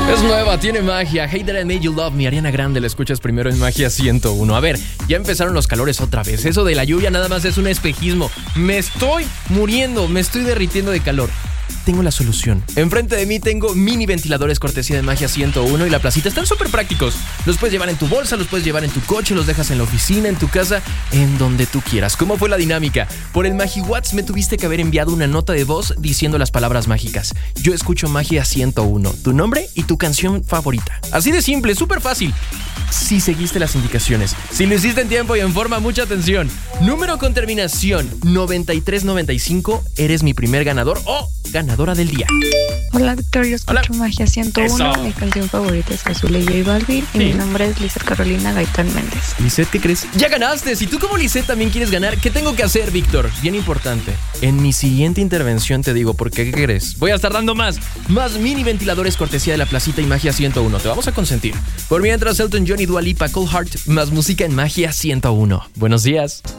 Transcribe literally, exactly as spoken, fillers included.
Es nueva, tiene magia. Hey That I Made You Love Me, Ariana Grande, la escuchas primero en Magia ciento uno. A ver, ya empezaron los calores otra vez. Eso de la lluvia nada más es un espejismo. Me estoy muriendo, me estoy derritiendo de calor. Tengo la solución. Enfrente de mí tengo mini ventiladores cortesía de Magia ciento uno y La Placita. Están súper prácticos. Los puedes llevar en tu bolsa, los puedes llevar en tu coche, los dejas en la oficina, en tu casa, en donde tú quieras. ¿Cómo fue la dinámica? Por el MagiWhat's me tuviste que haber enviado una nota de voz diciendo las palabras mágicas. Yo escucho Magia ciento uno, tu nombre y tu canción favorita. Así de simple, súper fácil. Si seguiste las indicaciones, si lo hiciste en tiempo y en forma, mucha atención. Número con terminación noventa y tres noventa y cinco, eres mi primer ganador o ganadora del día. Hola Víctor, yo escucho Hola. Magia ciento uno. Eso. Mi canción favorita es Azul de J Balvin y Sí. mi nombre es Lizeth Carolina Gaitán Méndez. Lisette, ¿qué crees? ¡Ya ganaste! Si tú como Lisette también quieres ganar, ¿qué tengo que hacer, Víctor? Bien importante. En mi siguiente intervención te digo, porque ¿qué crees? Voy a estar dando más, más mini ventiladores cortesía de La Placita y Magia ciento uno. Te vamos a consentir. Por mientras, Elton John y Dua Lipa, Cold Heart, más música en Magia ciento uno. Buenos días.